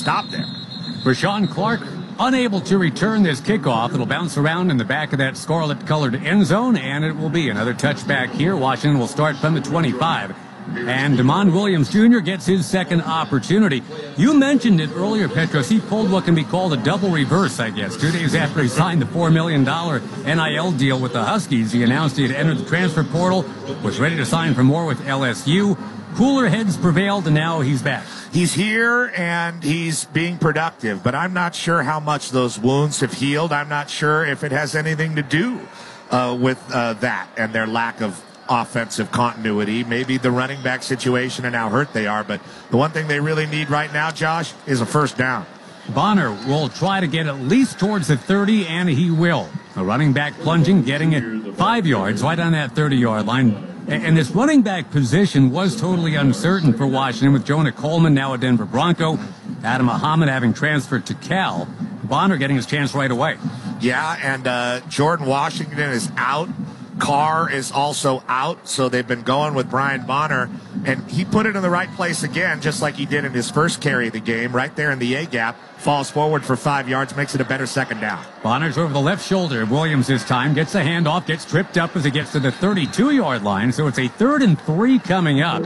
stop there. Rashawn Clark unable to return this kickoff. It'll bounce around in the back of that scarlet-colored end zone, and it will be another touchback here. Washington will start from the 25. And Damon Williams Jr. gets his second opportunity. You mentioned it earlier, Petros. He pulled what can be called a double reverse, I guess. 2 days after he signed the $4 million NIL deal with the Huskies, he announced he had entered the transfer portal, was ready to sign for more with LSU. Cooler heads prevailed, and now he's back. He's here, and he's being productive, but I'm not sure how much those wounds have healed. I'm not sure if it has anything to do with that and their lack of offensive continuity. Maybe the running back situation and how hurt they are, but the one thing they really need right now, Josh, is a first down. Bonner will try to get at least towards the 30, and he will. A running back plunging, getting it 5 yards, right on that 30-yard line. And this running back position was totally uncertain for Washington, with Jonah Coleman, now a Denver Bronco, Adam Muhammad having transferred to Cal. Bonner getting his chance right away. Yeah, and Jordan Washington is out. Carr is also out, so they've been going with Brian Bonner, and he put it in the right place again, just like he did in his first carry of the game, right there in the A-gap, falls forward for 5 yards, makes it a better second down. Bonner's over the left shoulder of Williams this time, gets a handoff, gets tripped up as he gets to the 32-yard line, so it's a 3rd and 3 coming up.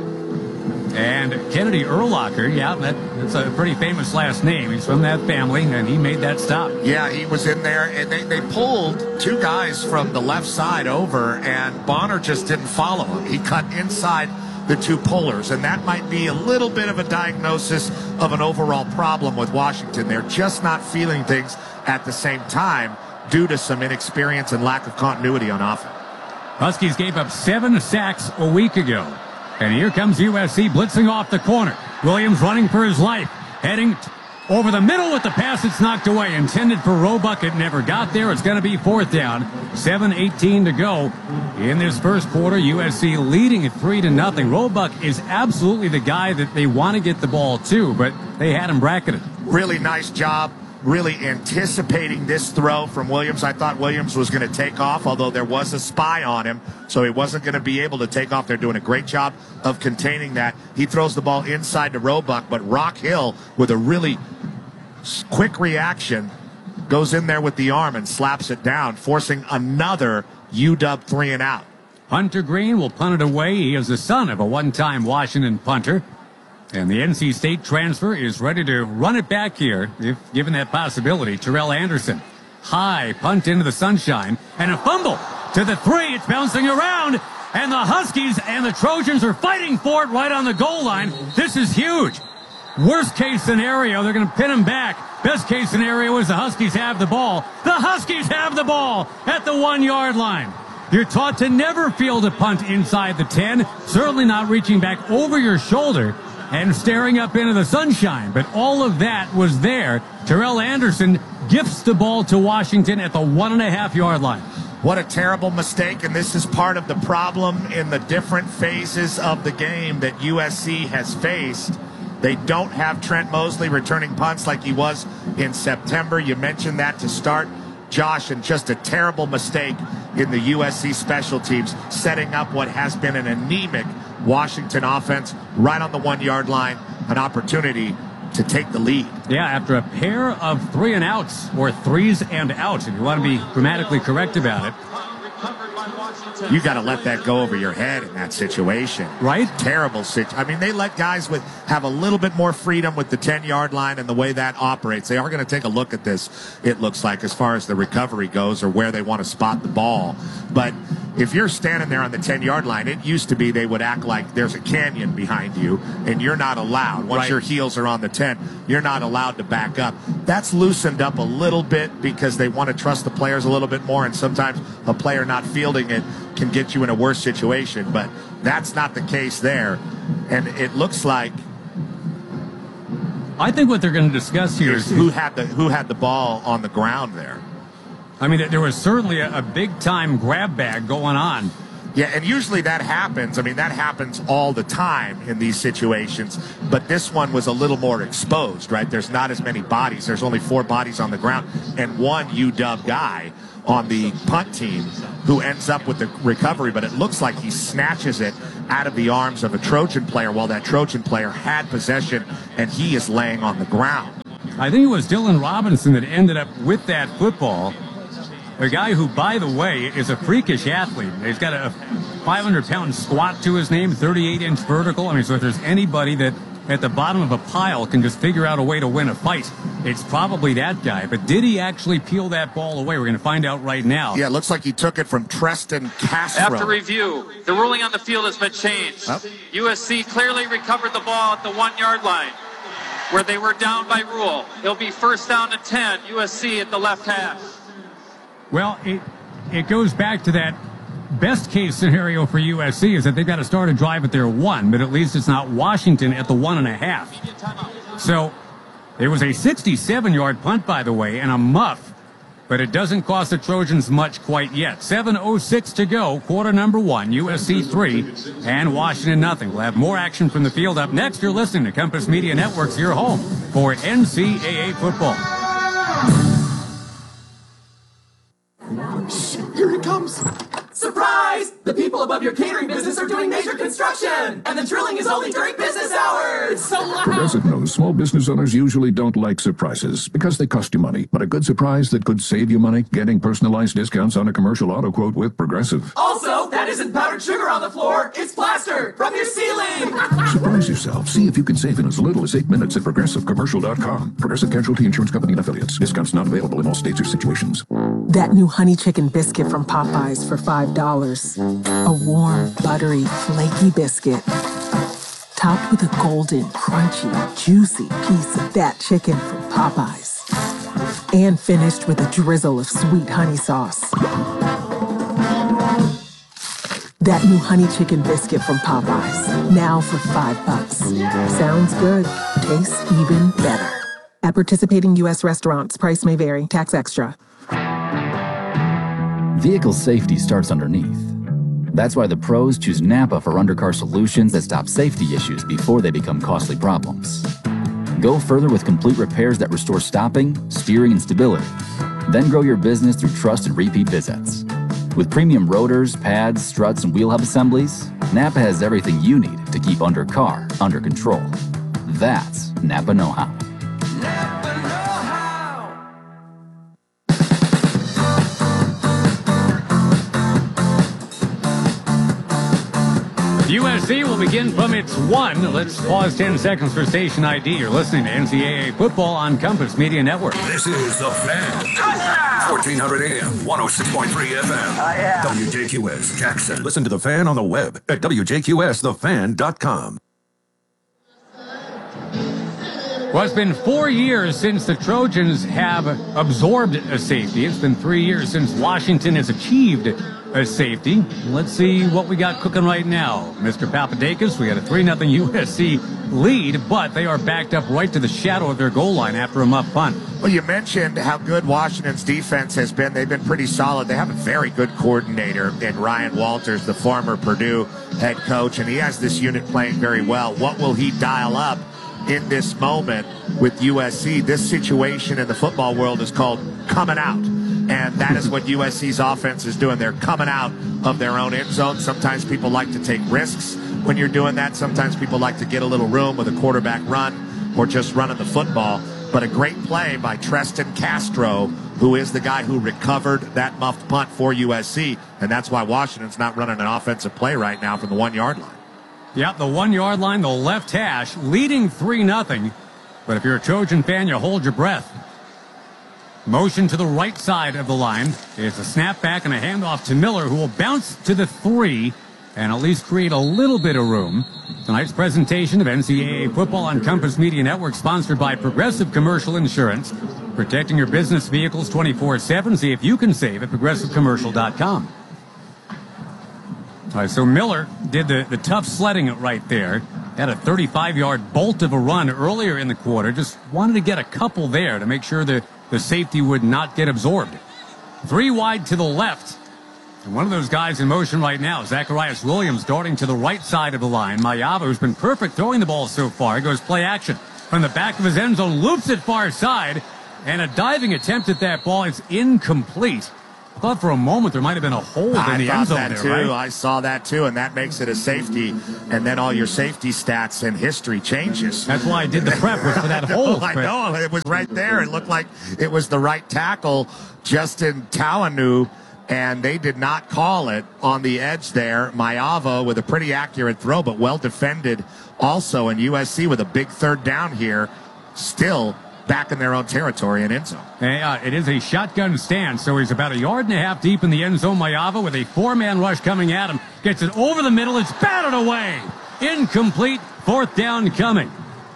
And Kennedy Urlacher, yeah, that's a pretty famous last name. He's from that family, and he made that stop. Yeah, he was in there, and they pulled 2 guys from the left side over, and Bonner just didn't follow him. He cut inside the 2 pullers, and that might be a little bit of a diagnosis of an overall problem with Washington. They're just not feeling things at the same time due to some inexperience and lack of continuity on offense. Huskies gave up 7 sacks a week ago. And here comes USC blitzing off the corner. Williams running for his life. Heading over the middle with the pass. It's knocked away. Intended for Roebuck. It never got there. It's going to be 4th down. 7:18 to go in this first quarter. USC leading at 3-0. Roebuck is absolutely the guy that they want to get the ball to, but they had him bracketed. Really nice job. Really anticipating this throw from Williams. I thought Williams was going to take off, although there was a spy on him, so he wasn't going to be able to take off. They're doing a great job of containing that. He throws the ball inside to Roebuck, but Rock Hill, with a really quick reaction, goes in there with the arm and slaps it down, forcing another UW 3-and-out. Hunter Green will punt it away. He is the son of a one-time Washington punter. And the NC State transfer is ready to run it back here, if given that possibility. Terrell Anderson, high punt into the sunshine, and a fumble to the 3. It's bouncing around, and the Huskies and the Trojans are fighting for it right on the goal line. This is huge. Worst case scenario, they're going to pin him back. Best case scenario is the Huskies have the ball. The Huskies have the ball at the 1-yard line. You're taught to never field a punt inside the 10, certainly not reaching back over your shoulder and staring up into the sunshine. But all of that was there. Terrell Anderson gifts the ball to Washington at the 1.5-yard line. What a terrible mistake, and this is part of the problem in the different phases of the game that USC has faced. They don't have Trent Mosley returning punts like he was in September. You mentioned that to start, Josh, and just a terrible mistake in the USC special teams, setting up what has been an anemic Washington offense right on the 1-yard line, an opportunity to take the lead. Yeah, after a pair of 3-and-outs, or 3s-and-outs, if you want to be grammatically correct about it. You got to let that go over your head in that situation. Right? Terrible situation. I mean, they let guys have a little bit more freedom with the 10-yard line and the way that operates. They are going to take a look at this, it looks like, as far as the recovery goes or where they want to spot the ball. But if you're standing there on the 10-yard line, it used to be they would act like there's a canyon behind you and you're not allowed. Once your heels are on the 10, you're not allowed to back up. That's loosened up a little bit because they want to trust the players a little bit more, and sometimes a player not fielding it can get you in a worse situation, but that's not the case there. And it looks like, I think what they're going to discuss here is who had the ball on the ground there. I mean, there was certainly a big-time grab bag going on. Yeah, and usually that happens. I mean, that happens all the time in these situations. But this one was a little more exposed, right? There's not as many bodies. There's only 4 bodies on the ground and 1 UW guy on the punt team who ends up with the recovery. But it looks like he snatches it out of the arms of a Trojan player while that Trojan player had possession, and he is laying on the ground. I think it was Dylan Robinson that ended up with that football. A guy who, by the way, is a freakish athlete. He's got a 500-pound squat to his name, 38-inch vertical. I mean, so if there's anybody that at the bottom of a pile can just figure out a way to win a fight, it's probably that guy. But did he actually peel that ball away? We're going to find out right now. Yeah, it looks like he took it from Treston Castro. After review, the ruling on the field has been changed. USC clearly recovered the ball at the 1-yard line, where they were down by rule. It'll be first down and 10, USC at the left hash. Well, it goes back to that best case scenario for USC is that they've got to start a drive at their 1, but at least it's not Washington at the 1.5. So it was a 67-yard punt, by the way, and a muff, but it doesn't cost the Trojans much quite yet. 7:06 to go, quarter number 1, USC 3 and Washington nothing. We'll have more action from the field up next. You're listening to Compass Media Network's Your Home for NCAA football. Here he comes. Surprise! The people above your catering business are doing major construction, and the drilling is only during business hours. It's so loud. Progressive knows small business owners usually don't like surprises because they cost you money. But a good surprise that could save you money, getting personalized discounts on a commercial auto quote with Progressive. Also, that isn't powdered sugar on the floor. It's plaster from your ceiling. Surprise yourself. See if you can save in as little as 8 minutes at ProgressiveCommercial.com. Progressive Casualty Insurance Company and Affiliates. Discounts not available in all states or situations. That new honey chicken biscuit from Popeyes for $5. A warm, buttery, flaky biscuit. Topped with a golden, crunchy, juicy piece of that chicken from Popeyes. And finished with a drizzle of sweet honey sauce. That new honey chicken biscuit from Popeyes. Now for $5. Sounds good. Tastes even better. At participating U.S. restaurants, price may vary. Tax extra. Vehicle safety starts underneath. That's why the pros choose Napa for undercar solutions that stop safety issues before they become costly problems. Go further with complete repairs that restore stopping, steering, and stability. Then grow your business through trust and repeat visits. With premium rotors, pads, struts, and wheel hub assemblies, Napa has everything you need to keep undercar under control. That's Napa know-how. Napa know-how. USC will begin from its 1. Let's pause 10 seconds for station ID. You're listening to NCAA football on Compass Media Network. This is The Fan. 1400 AM, 106.3 FM. WJQS Jackson. Listen to The Fan on the web at WJQSTheFan.com. Well, it's been 4 years since the Trojans have absorbed a safety. It's been 3 years since Washington has achieved a safety. Let's see what we got cooking right now. Mr. Papadakis, we got a 3-0 USC lead, but they are backed up right to the shadow of their goal line after a muff punt. Well, you mentioned how good Washington's defense has been. They've been pretty solid. They have a very good coordinator in Ryan Walters, the former Purdue head coach, and he has this unit playing very well. What will he dial up in this moment with USC? This situation in the football world is called coming out. And that is what USC's offense is doing. They're coming out of their own end zone. Sometimes people like to take risks when you're doing that. Sometimes people like to get a little room with a quarterback run or just running the football. But a great play by Treston Castro, who is the guy who recovered that muffed punt for USC. And that's why Washington's not running an offensive play right now from the 1-yard line. Yep, the 1-yard line, the left hash, leading 3-0. But if you're a Trojan fan, you hold your breath. Motion to the right side of the line. It's a snap back and a handoff to Miller, who will bounce to the 3 and at least create a little bit of room. Tonight's presentation of NCAA football on Compass Media Network, sponsored by Progressive Commercial Insurance. Protecting your business vehicles 24/7. See if you can save at ProgressiveCommercial.com. All right, so Miller did the tough sledding right there. Had a 35-yard bolt of a run earlier in the quarter. Just wanted to get a couple there to make sure that the safety would not get absorbed. 3 wide to the left. And one of those guys in motion right now, Zacharias Williams, darting to the right side of the line. Mayava, who's been perfect throwing the ball so far, goes play action. From the back of his end zone, loops it far side. And a diving attempt at that ball. It's incomplete. thought for a moment there might have been a hold in the end zone I thought that there, too. right? I saw that too, and that makes it a safety. And then all your safety stats and history changes. That's why I did the prep was for that hold. I know. It was right there. It looked like it was the right tackle, Justin Tawanu, and they did not call it on the edge there. Maeva with a pretty accurate throw, but well defended also. And USC with a big third down here, still back in their own territory and end zone. It is a shotgun stand, so he's about 1.5 yards deep in the end zone. Maeva with a 4-man rush coming at him. Gets it over the middle. It's batted away. Incomplete. 4th down coming.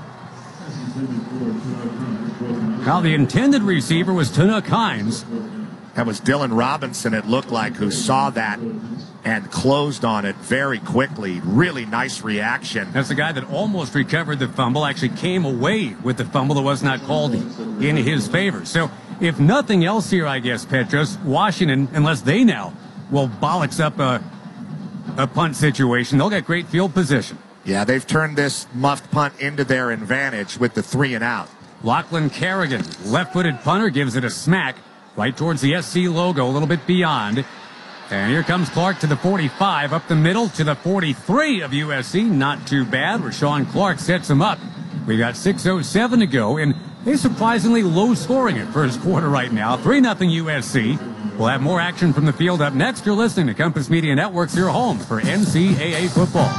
Now the intended receiver was Tunuk Hines. That was Dylan Robinson, it looked like, who saw that and closed on it very quickly. Really nice reaction. That's the guy that almost recovered the fumble, actually came away with the fumble that was not called in his favor. So if nothing else here, I guess, Petros, Washington, unless they now will bollocks up a punt situation, they'll get great field position. Yeah, they've turned this muffed punt into their advantage with the 3 and out. Lachlan Kerrigan, left-footed punter, gives it a smack right towards the SC logo, a little bit beyond. And here comes Clark to the 45, up the middle to the 43 of USC. Not too bad. Rashawn Clark sets him up. We got 6:07 to go, and a surprisingly low scoring at first quarter right now. 3-0 USC. We'll have more action from the field up next. You're listening to Compass Media Network's your home for NCAA football.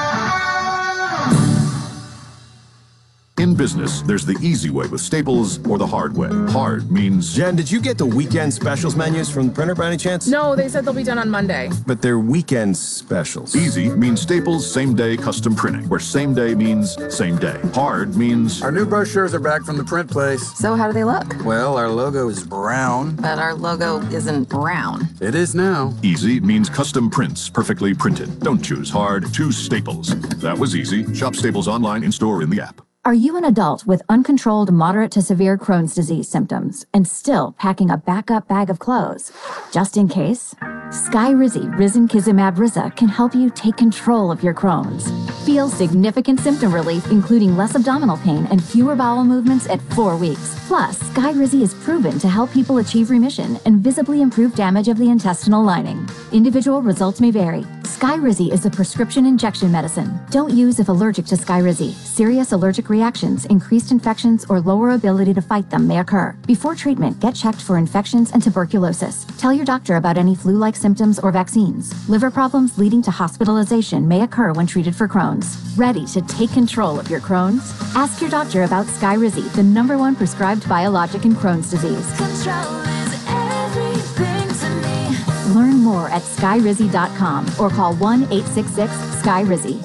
In business, there's the easy way with Staples or the hard way. Hard means... Jen, did you get the weekend specials menus from the printer by any chance? No, they said they'll be done on Monday. But they're weekend specials. Easy means Staples same-day custom printing, where same day means same day. Hard means... Our new brochures are back from the print place. So how do they look? Well, our logo is brown. But our logo isn't brown. It is now. Easy means custom prints, perfectly printed. Don't choose hard, choose Staples. That was easy. Shop Staples online, in-store, in the app. Are you an adult with uncontrolled moderate to severe Crohn's disease symptoms and still packing a backup bag of clothes? Just in case, Skyrizi Risankizumab Riza can help you take control of your Crohn's. Feel significant symptom relief, including less abdominal pain and fewer bowel movements at 4 weeks. Plus, Skyrizi is proven to help people achieve remission and visibly improve damage of the intestinal lining. Individual results may vary. Skyrizi is a prescription injection medicine. Don't use if allergic to Skyrizi. Serious allergic reactions, increased infections, or lower ability to fight them may occur. Before treatment, get checked for infections and tuberculosis. Tell your doctor about any flu-like symptoms or vaccines. Liver problems leading to hospitalization may occur when treated for Crohn's. Ready to take control of your Crohn's? Ask your doctor about Skyrizi, the #1 prescribed biologic in Crohn's disease. Control is everything to me. Learn more at skyrizi.com or call 1-866-SKYRIZI.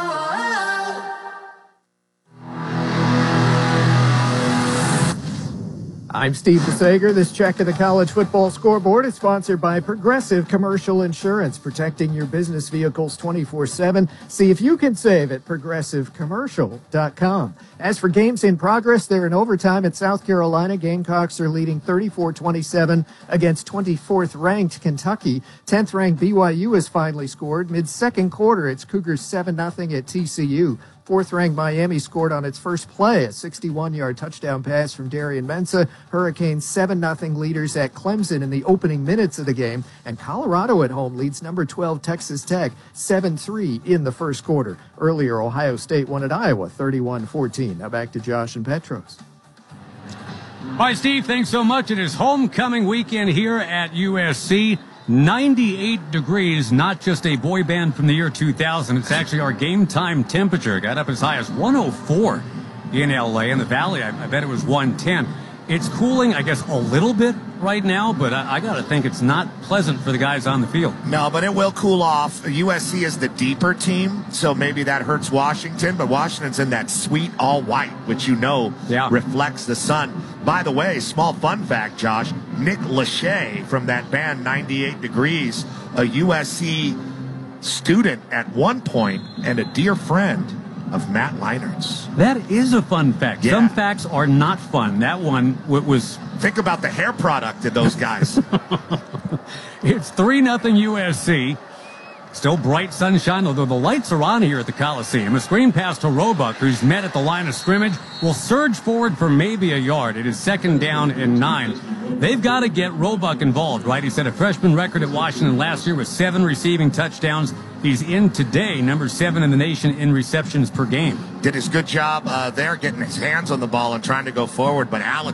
I'm Steve DeSager. This check of the college football scoreboard is sponsored by Progressive Commercial Insurance, protecting your business vehicles 24/7. See if you can save at progressivecommercial.com. As for games in progress, they're in overtime at South Carolina. Gamecocks are leading 34-27 against 24th-ranked Kentucky. 10th-ranked BYU has finally scored. Mid-second quarter, it's Cougars 7-0 at TCU. 4th-ranked Miami scored on its first play, a 61-yard touchdown pass from Darian Mensah. Hurricanes 7-0 leaders at Clemson in the opening minutes of the game. And Colorado at home leads number 12 Texas Tech 7-3 in the first quarter. Earlier, Ohio State won at Iowa 31-14. Now back to Josh and Petros. All right, Steve, thanks so much. It is homecoming weekend here at USC. 98 degrees, not just a boy band from the year 2000. It's actually our game time temperature. Got up as high as 104 in LA. In the Valley, I bet it was 110. It's cooling, I guess, a little bit right now, but I got to think it's not pleasant for the guys on the field. No, but it will cool off. USC is the deeper team, so maybe that hurts Washington, but Washington's in that sweet all-white, which reflects the sun. By the way, small fun fact, Josh, Nick Lachey from that band 98 Degrees, a USC student at one point and a dear friend of Matt Leinart's. That is a fun fact. Yeah. Some facts are not fun. That one was... Think about the hair product of those guys. It's 3-0 USC. Still bright sunshine, although the lights are on here at the Coliseum. A screen pass to Roebuck, who's met at the line of scrimmage, will surge forward for maybe a yard. It is 2nd down and 9. They've got to get Roebuck involved, right? He set a freshman record at Washington last year with 7 receiving touchdowns. He's in today, number 7 in the nation in receptions per game. Did his good job there getting his hands on the ball and trying to go forward, but Alex